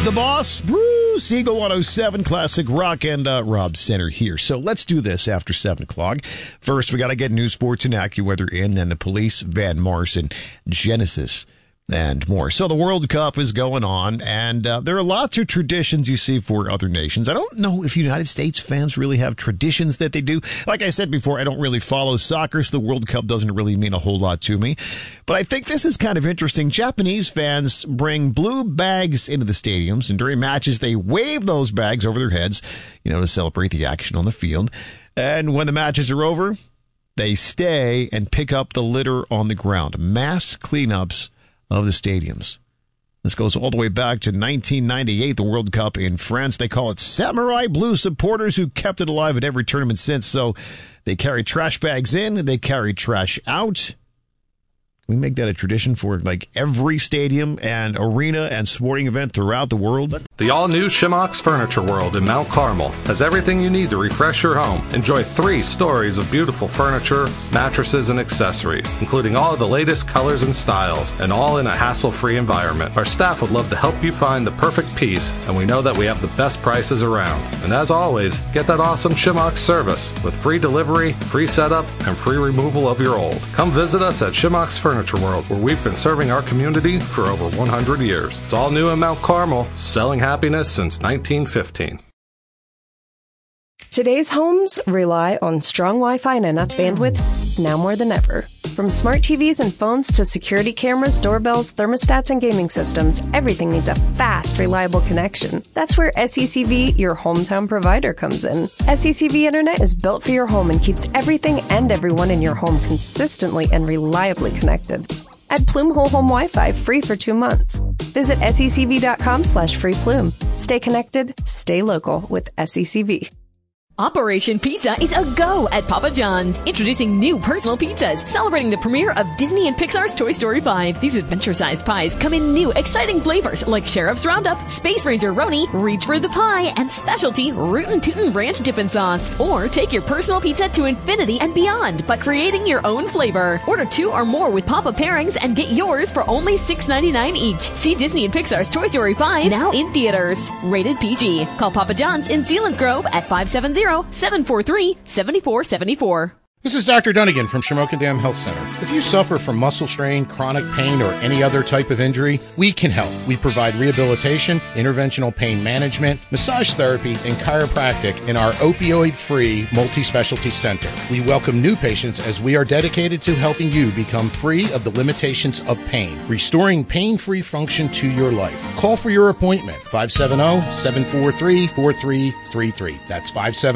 The boss, Bruce Eagle 107 Classic Rock, and Rob Center here. So let's do this after 7 o'clock. First, we got to get news, sports, and AccuWeather in, then the police, Van Morrison, Genesis, and more. So the World Cup is going on, and there are lots of traditions you see for other nations. I don't know if United States fans really have traditions that they do. Like I said before, I don't really follow soccer, so the World Cup doesn't really mean a whole lot to me. But I think this is kind of interesting. Japanese fans bring blue bags into the stadiums, and during matches, they wave those bags over their heads, to celebrate the action on the field. And when the matches are over, they stay and pick up the litter on the ground. Mass cleanups of the stadiums. This goes all the way back to 1998, the World Cup in France. They call it Samurai Blue supporters who kept it alive at every tournament since. So they carry trash bags in, they carry trash out. We make that a tradition for every stadium and arena and sporting event throughout the world. The all-new Shimox Furniture World in Mount Carmel has everything you need to refresh your home. Enjoy 3 stories of beautiful furniture, mattresses, and accessories, including all of the latest colors and styles, and all in a hassle-free environment. Our staff would love to help you find the perfect piece, and we know that we have the best prices around. And as always, get that awesome Shimox service with free delivery, free setup, and free removal of your old. Come visit us at Shimox Furniture World, where we've been serving our community for over 100 years. It's all new in Mount Carmel, selling happiness since 1915. Today's homes rely on strong Wi-Fi and enough bandwidth now more than ever. From smart TVs and phones to security cameras, doorbells, thermostats, and gaming systems, everything needs a fast, reliable connection. That's where SECV, your hometown provider, comes in. SECV Internet is built for your home and keeps everything and everyone in your home consistently and reliably connected. Add Plume Whole Home Wi-Fi free for 2 months. Visit secv.com/freeplume. Stay connected, stay local with SECV. Operation Pizza is a go at Papa John's. Introducing new personal pizzas, celebrating the premiere of Disney and Pixar's Toy Story 5. These adventure-sized pies come in new, exciting flavors like Sheriff's Roundup, Space Ranger Roni, Reach for the Pie, and specialty Rootin' Tootin' Ranch Dippin' Sauce. Or take your personal pizza to infinity and beyond by creating your own flavor. Order 2 or more with Papa pairings and get yours for only $6.99 each. See Disney and Pixar's Toy Story 5 now in theaters. Rated PG. Call Papa John's in Selinsgrove at 570-743-7474. This is Dr. Dunnigan from Shamokin Dam Health Center. If you suffer from muscle strain, chronic pain, or any other type of injury, we can help. We provide rehabilitation, interventional pain management, massage therapy, and chiropractic in our opioid-free multi-specialty center. We welcome new patients as we are dedicated to helping you become free of the limitations of pain, restoring pain-free function to your life. Call for your appointment, 570-743-4333. That's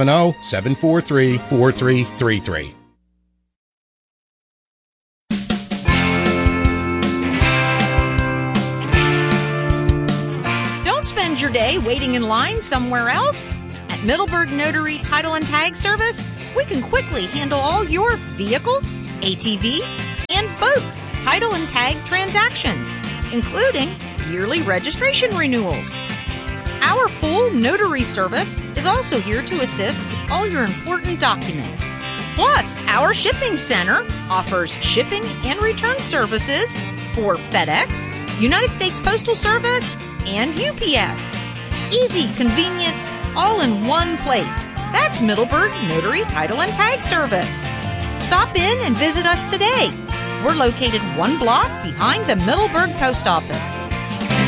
570-743-4333. Spend your day waiting in line somewhere else? At Middleburg Notary Title and Tag Service, we can quickly handle all your vehicle, ATV, and boat title and tag transactions, including yearly registration renewals. Our full notary service is also here to assist with all your important documents. Plus, our shipping center offers shipping and return services for FedEx, United States Postal Service, and UPS. Easy convenience, all in one place. That's Middleburg Notary Title and Tag Service. Stop in and visit us today. We're located 1 block behind the Middleburg Post Office.